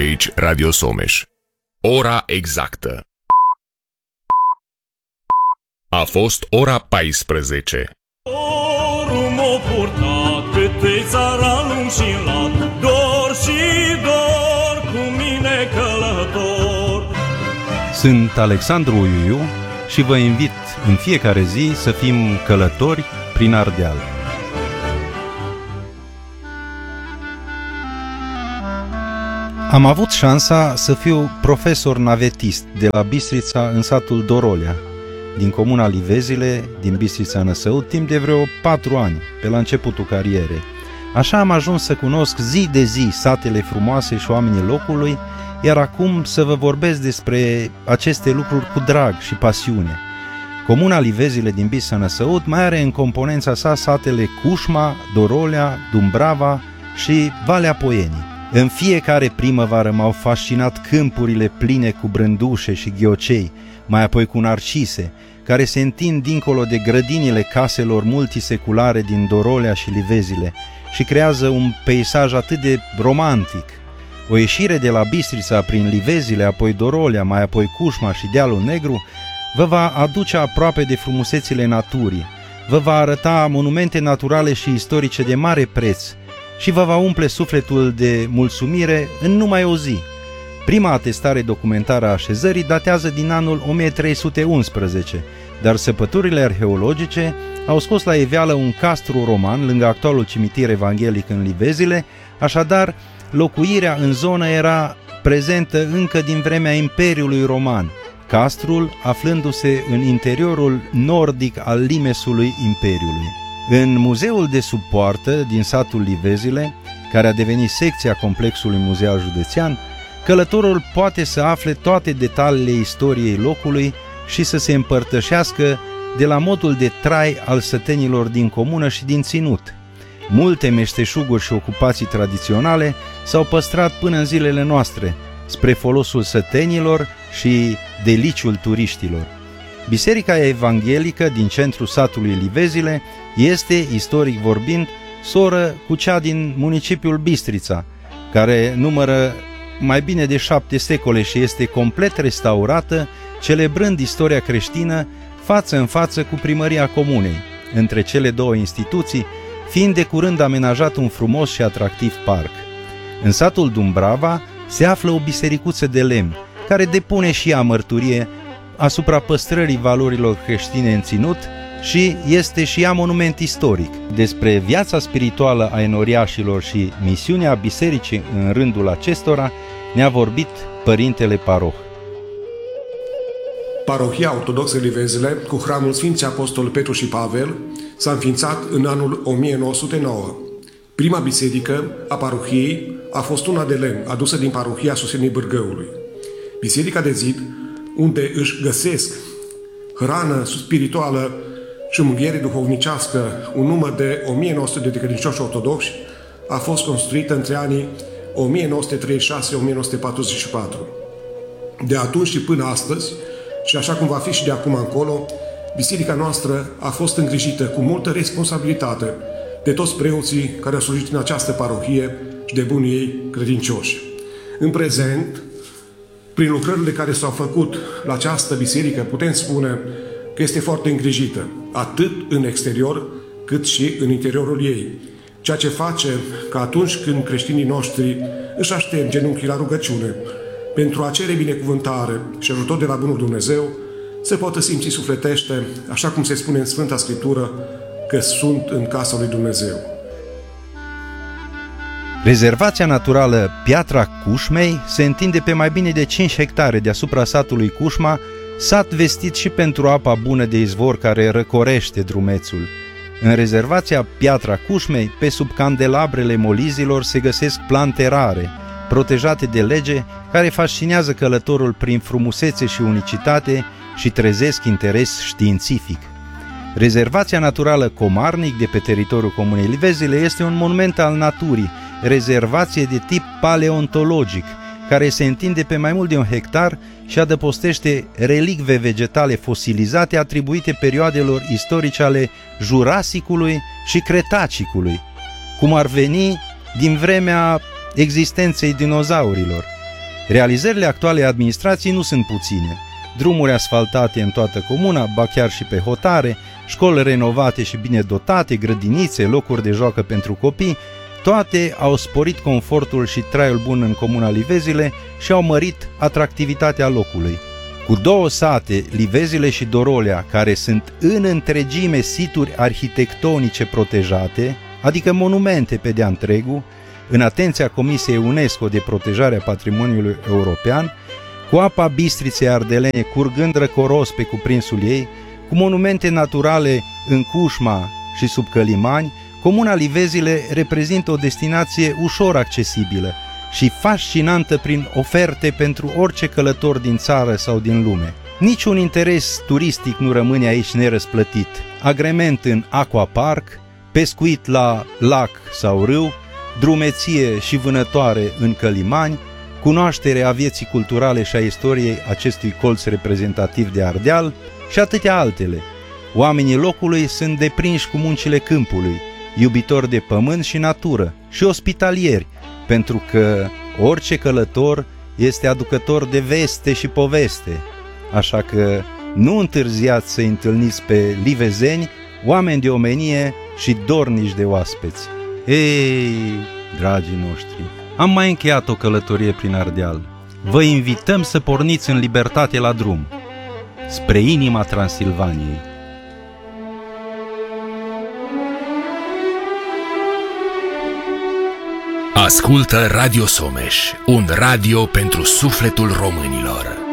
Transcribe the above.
aici Radio Someș. Ora exactă. A fost ora 14. Dorul m-a purtat pe țara lung și lat, dor și dor cu mine călător. Sunt Alexandru Iuiu și vă invit în fiecare zi să fim călători prin Ardeal. Am avut șansa să fiu profesor navetist de la Bistrița în satul Dorolea, din comuna Livezile, din Bistrița Năsăud, timp de vreo 4 ani, pe la începutul carierei. Așa am ajuns să cunosc zi de zi satele frumoase și oamenii locului, iar acum să vă vorbesc despre aceste lucruri cu drag și pasiune. Comuna Livezile din Bistrița Năsăud mai are în componența sa satele Cușma, Dorolea, Dumbrava și Valea Poienii. În fiecare primăvară m-au fascinat câmpurile pline cu brândușe și ghiocei, mai apoi cu narcise, care se întind dincolo de grădinile caselor multiseculare din Dorolea și Livezile și creează un peisaj atât de romantic. O ieșire de la Bistrița prin Livezile, apoi Dorolea, mai apoi Cușma și Dealul Negru, vă va aduce aproape de frumusețile naturii, vă va arăta monumente naturale și istorice de mare preț și vă va umple sufletul de mulțumire în numai o zi. Prima atestare documentară a așezării datează din anul 1311, dar săpăturile arheologice au scos la iveală un castru roman lângă actualul cimitir evanghelic în Livezile, așadar locuirea în zonă era prezentă încă din vremea Imperiului Roman, castrul aflându-se în interiorul nordic al limesului Imperiului. În muzeul de sub poartă din satul Livezile, care a devenit secția complexului muzeal județean, călătorul poate să afle toate detaliile istoriei locului și să se împărtășească de la modul de trai al sătenilor din comună și din ținut. Multe meșteșuguri și ocupații tradiționale s-au păstrat până în zilele noastre, spre folosul sătenilor și deliciul turiștilor. Biserica evanghelică din centrul satului Livezile este, istoric vorbind, soră cu cea din municipiul Bistrița, care numără mai bine de 7 secole și este complet restaurată, celebrând istoria creștină față în față cu primăria comunei, între cele două instituții, fiind de curând amenajat un frumos și atractiv parc. În satul Dumbrava se află o bisericuță de lemn, care depune și ea mărturie asupra păstrării valorilor creștine în ținut și este și ea monument istoric. Despre viața spirituală a enoriașilor și misiunea bisericii în rândul acestora ne-a vorbit părintele paroh. Parohia Ortodoxă Livezile, cu hramul Sfinții Apostol Petru și Pavel, s-a înființat în anul 1909. Prima biserică a parohiei a fost una de lemn, adusă din parohia Susenii Bârgăului. Biserica de zid, unde își găsesc hrană spirituală și mânghiere duhovnicească un număr de 1900 de credincioși ortodoxi, a fost construită între anii 1936-1944. De atunci și până astăzi, și așa cum va fi și de acum încolo, biserica noastră a fost îngrijită cu multă responsabilitate de toți preoții care au slujit în această parohie și de bunii ei credincioși. În prezent, prin lucrările care s-au făcut la această biserică, putem spune că este foarte îngrijită, atât în exterior, cât și în interiorul ei, ceea ce face că atunci când creștinii noștri își aștept genunchii la rugăciune pentru a cere binecuvântare și ajutor de la Bunul Dumnezeu, se poate simți sufletește, așa cum se spune în Sfânta Scriptură, că sunt în casa lui Dumnezeu. Rezervația naturală Piatra Cușmei se întinde pe mai bine de 5 hectare deasupra satului Cușma, sat vestit și pentru apa bună de izvor care răcorește drumețul. În rezervația Piatra Cușmei, pe sub candelabrele molizilor se găsesc plante rare, protejate de lege, care fascinează călătorul prin frumusețe și unicitate și trezesc interes științific. Rezervația naturală Comarnic de pe teritoriul comunei Livezile este un monument al naturii, rezervație de tip paleontologic, care se întinde pe mai mult de 1 hectar și adăpostește relicve vegetale fosilizate atribuite perioadelor istorice ale Jurasicului și Cretacicului, cum ar veni din vremea existenței dinozaurilor. Realizările actualei administrații nu sunt puține. Drumuri asfaltate în toată comuna, ba chiar și pe hotare, școli renovate și bine dotate, grădinițe, locuri de joacă pentru copii, toate au sporit confortul și traiul bun în comuna Livezile și au mărit atractivitatea locului. Cu 2 sate, Livezile și Dorolea, care sunt în întregime situri arhitectonice protejate, adică monumente pe de-a întregul, în atenția Comisiei UNESCO de Protejare a Patrimoniului European, cu apa Bistriței Ardelene curgând răcoros pe cuprinsul ei, cu monumente naturale în Cușma și sub Călimani, comuna Livezile reprezintă o destinație ușor accesibilă și fascinantă prin oferte pentru orice călător din țară sau din lume. Niciun interes turistic nu rămâne aici nerăsplătit. Agrement în aquapark, pescuit la lac sau râu, drumeție și vânătoare în Călimani, cunoaștere a vieții culturale și a istoriei acestui colț reprezentativ de Ardeal și atâtea altele. Oamenii locului sunt deprinși cu muncile câmpului, iubitori de pământ și natură și ospitalieri, pentru că orice călător este aducător de veste și poveste. Așa că nu întârziați să întâlniți pe livezeni, oameni de omenie și dornici de oaspeți. Ei, dragii noștri, am mai încheiat o călătorie prin Ardeal. Vă invităm să porniți în libertate la drum, spre inima Transilvaniei. Ascultă Radio Someș, un radio pentru sufletul românilor.